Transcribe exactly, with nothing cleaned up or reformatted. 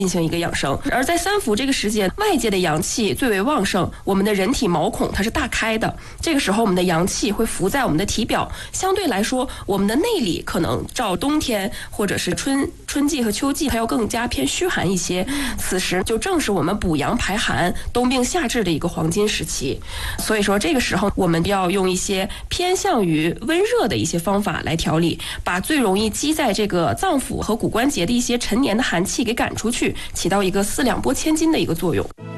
进行一个养生。而在三伏这个时间，外界的阳气最为旺盛，我们的人体毛孔它是大开的，这个时候我们的阳气会浮在我们的体表，相对来说我们的内里可能照冬天或者是春春季和秋季它要更加偏虚寒一些，此时就正是我们补阳排寒、冬病夏治的一个黄金时期。所以说这个时候我们要用一些偏向于温热的一些方法来调理，把最容易积在这个脏腑和骨关节的一些陈年的寒气给赶出去，起到一个四两拨千斤的一个作用。